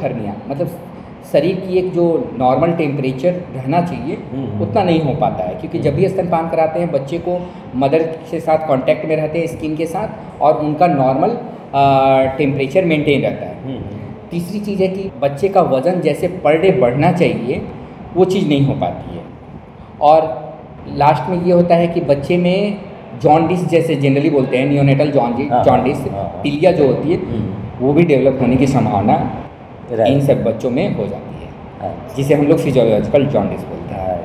Hypothermia, मतलब शरीर की एक जो नॉर्मल टेम्परेचर रहना चाहिए उतना नहीं हो पाता है, क्योंकि जब भी स्तनपान कराते हैं बच्चे को मदर के साथ कांटेक्ट में रहते हैं स्किन के साथ, और उनका नॉर्मल टेम्परेचर मेंटेन रहता है। तीसरी चीज़ है कि बच्चे का वज़न जैसे पर डे बढ़ना चाहिए वो चीज़ नहीं हो पाती है। और लास्ट में ये होता है कि बच्चे में जॉन्डिस, जैसे जनरली बोलते हैं नियोनेटल जॉन्डिस, पीलिया जो होती है वो भी डेवलप होने की संभावना इन सब बच्चों में हो जाती है, जिसे हम लोग फिजियोलॉजिकल जॉन्डिस बोलते हैं।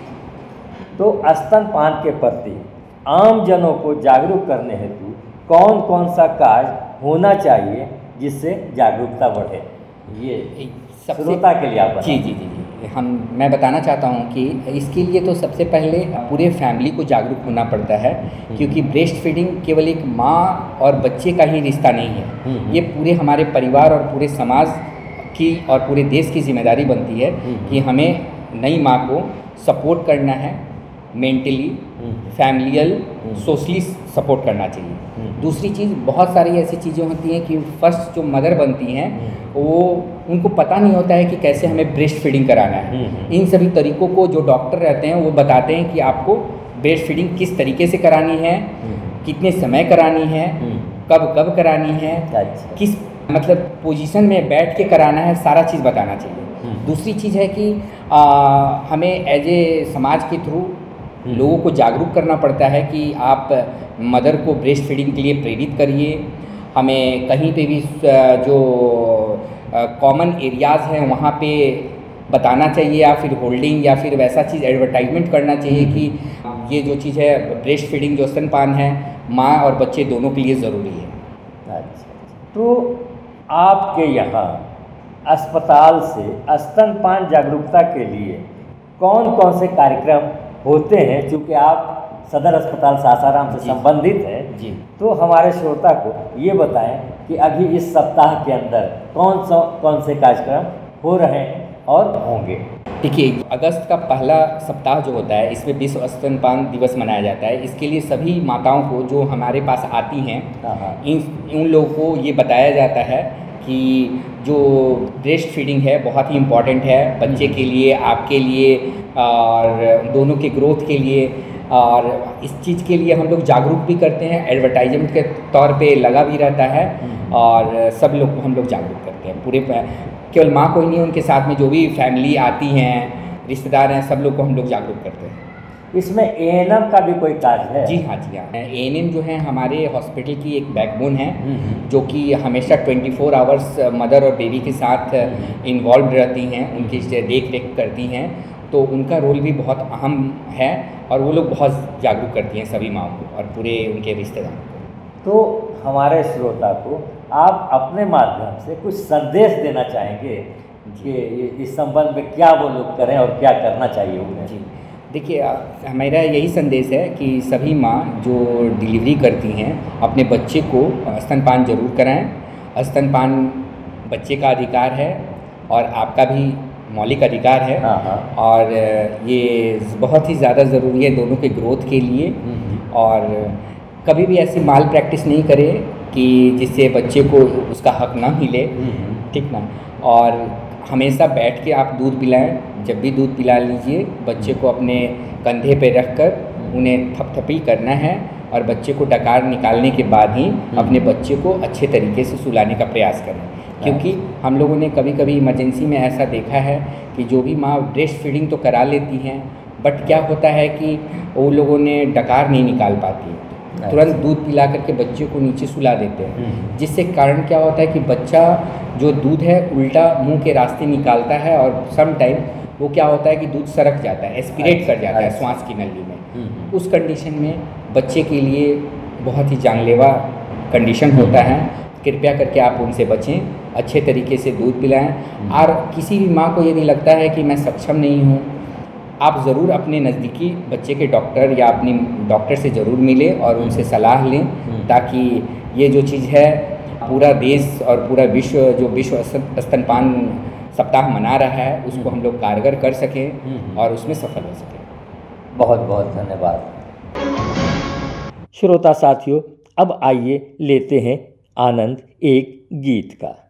तो स्तनपान के प्रति आम जनों को जागरूक करने हेतु कौन कौन सा कार्य होना चाहिए जिससे जागरूकता बढ़े, ये श्रोता के लिए आप जी मैं बताना चाहता हूँ कि इसके लिए तो सबसे पहले पूरे फैमिली को जागरूक होना पड़ता है, क्योंकि ब्रेस्ट फीडिंग केवल एक माँ और बच्चे का ही रिश्ता नहीं है, ये पूरे हमारे परिवार और पूरे समाज की और पूरे देश की जिम्मेदारी बनती है कि हमें नई माँ को सपोर्ट करना है, मेंटली, फैमिलियल, सोशली सपोर्ट करना चाहिए। दूसरी चीज़, बहुत सारी ऐसी चीज़ें होती हैं कि फर्स्ट जो मदर बनती हैं वो उनको पता नहीं होता है कि कैसे हमें ब्रेस्ट फीडिंग कराना है। इन सभी तरीक़ों को जो डॉक्टर रहते हैं वो बताते हैं कि आपको ब्रेस्ट फीडिंग किस तरीके से करानी है, कितने समय करानी है, कब कब करानी है, किस मतलब पोजीशन में बैठ के कराना है, सारा चीज़ बताना चाहिए। दूसरी चीज़ है कि हमें एज ए समाज के थ्रू लोगों को जागरूक करना पड़ता है कि आप मदर को ब्रेस्ट फीडिंग के लिए प्रेरित करिए। हमें कहीं पे भी जो कॉमन एरियाज़ हैं वहाँ पे बताना चाहिए, या फिर होल्डिंग या फिर वैसा चीज़ एडवर्टाइजमेंट करना चाहिए कि ये जो चीज़ है ब्रेस्ट फीडिंग जो स्तनपान है माँ और बच्चे दोनों के लिए ज़रूरी है। अच्छा, तो आपके यहाँ अस्पताल से स्तनपान जागरूकता के लिए कौन कौन से कार्यक्रम होते हैं? चूँकि आप सदर अस्पताल सासाराम से संबंधित हैं जी, तो हमारे श्रोता को ये बताएं कि अभी इस सप्ताह के अंदर कौन से कार्यक्रम हो रहे हैं और होंगे। देखिए, अगस्त का पहला सप्ताह जो होता है इसमें विश्व स्तनपान दिवस मनाया जाता है। इसके लिए सभी माताओं को जो हमारे पास आती हैं उन लोगों को ये बताया जाता है कि जो ब्रेस्ट फीडिंग है बहुत ही इम्पॉर्टेंट है बच्चे के लिए, आपके लिए और दोनों के ग्रोथ के लिए। और इस चीज़ के लिए हम लोग जागरूक भी करते हैं, एडवर्टाइजमेंट के तौर पे लगा भी रहता है, और सब लोग को हम लोग जागरूक करते हैं। पूरे केवल माँ को ही नहीं, उनके साथ में जो भी फैमिली आती हैं, रिश्तेदार हैं, सब लोग को हम लोग जागरूक करते हैं। इसमें एएनएम का भी कोई कार्य है? जी हाँ एएनएम जो है हमारे हॉस्पिटल की एक बैकबोन है, जो कि हमेशा 24 आवर्स मदर और बेबी के साथ इन्वॉल्व रहती हैं, उनकी देख रेख करती हैं, तो उनका रोल भी बहुत अहम है, और वो लोग बहुत जागरूक करती हैं सभी माँओं को और पूरे उनके रिश्तेदारों को। तो हमारे श्रोता को आप अपने माध्यम से कुछ संदेश देना चाहेंगे कि इस संबंध में क्या वो लोग करें और क्या करना चाहिए उन्हें? जी देखिए, मेरा यही संदेश है कि सभी माँ जो डिलीवरी करती हैं अपने बच्चे को स्तनपान जरूर कराएं। स्तनपान बच्चे का अधिकार है और आपका भी मौलिक अधिकार है। और ये बहुत ही ज़्यादा ज़रूरी है दोनों के ग्रोथ के लिए। और कभी भी ऐसी माल प्रैक्टिस नहीं करें कि जिससे बच्चे को उसका हक ना मिले, ठीक ना। और हमेशा बैठ के आप दूध पिलाएं, जब भी दूध पिला लीजिए बच्चे को अपने कंधे पे रखकर उन्हें थपथपी करना है, और बच्चे को डकार निकालने के बाद ही अपने बच्चे को अच्छे तरीके से सुलाने का प्रयास करें। क्योंकि हम लोगों ने कभी कभी इमरजेंसी में ऐसा देखा है कि जो भी माँ ब्रेस्ट फीडिंग तो करा लेती हैं, बट क्या होता है कि वो लोगों ने डकार नहीं निकाल पाती, तुरंत दूध पिला करके बच्चे को नीचे सुला देते हैं, जिससे कारण क्या होता है कि बच्चा जो दूध है उल्टा मुंह के रास्ते निकालता है, और सम टाइम वो क्या होता है कि दूध सरक जाता है, एस्पिरेट कर जाता है श्वास की नली में। उस कंडीशन में बच्चे के लिए बहुत ही जानलेवा कंडीशन होता है। कृपया करके आप उनसे बचें, अच्छे तरीके से दूध पिलाएं। और किसी भी माँ को यदि लगता है कि मैं सक्षम नहीं हूँ, आप ज़रूर अपने नज़दीकी बच्चे के डॉक्टर या अपनी डॉक्टर से ज़रूर मिलें और उनसे सलाह लें, ताकि ये जो चीज़ है पूरा देश और पूरा विश्व जो विश्व स्तनपान सप्ताह मना रहा है उसको हम लोग कारगर कर सकें और उसमें सफल हो सकें। बहुत बहुत धन्यवाद। श्रोता साथियों, अब आइए लेते हैं आनंद एक गीत का।